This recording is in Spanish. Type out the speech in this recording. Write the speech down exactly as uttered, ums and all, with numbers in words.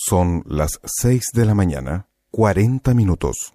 Son las seis de la mañana, cuarenta minutos.